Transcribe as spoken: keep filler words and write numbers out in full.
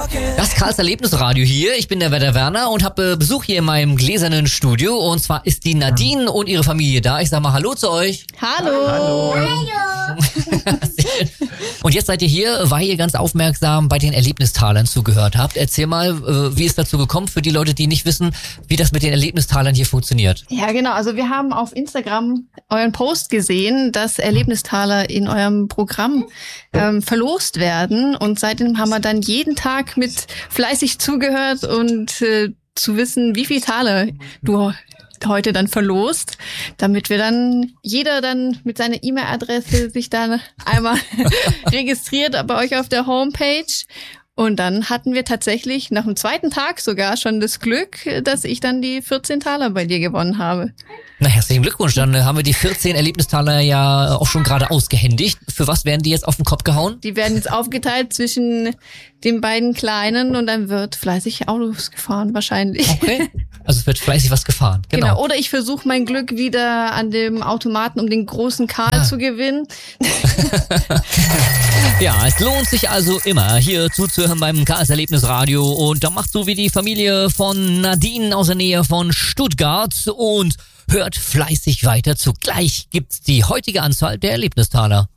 Das Karls Erlebnisradio hier. Ich bin der Werder Werner und habe Besuch hier in meinem gläsernen Studio. Und zwar ist die Nadine und ihre Familie da. Ich sag mal Hallo zu euch. Hallo. Hallo. Und jetzt seid ihr hier, weil ihr ganz aufmerksam bei den Erlebnistalern zugehört habt. Erzähl mal, wie ist dazu gekommen für die Leute, die nicht wissen, wie das mit den Erlebnistalern hier funktioniert. Ja, genau. Also wir haben auf Instagram euren Post gesehen, dass Erlebnistaler in eurem Programm ähm, verlost werden. Und seitdem haben wir dann jeden Tag mit fleißig zugehört und äh, zu wissen, wie viele Taler du heute dann verlost, damit wir dann, jeder dann mit seiner E-Mail-Adresse sich dann einmal registriert bei euch auf der Homepage. Und dann hatten wir tatsächlich nach dem zweiten Tag sogar schon das Glück, dass ich dann die vierzehn Taler bei dir gewonnen habe. Na, herzlichen Glückwunsch. Dann äh, haben wir die vierzehn Erlebnistaler ja auch schon gerade ausgehändigt. Für was werden die jetzt auf den Kopf gehauen? Die werden jetzt aufgeteilt zwischen den beiden Kleinen und dann wird fleißig Autos gefahren wahrscheinlich. Okay. Also es wird fleißig was gefahren. Genau. Genau. Oder ich versuche mein Glück wieder an dem Automaten, um den großen Karl Ah. zu gewinnen. Ja, es lohnt sich also immer, hier zuzuhören beim Karls Erlebnisradio. Und da macht so wie die Familie von Nadine aus der Nähe von Stuttgart und hört fleißig weiter zu. Gleich gibt's die heutige Anzahl der Erlebnistaler.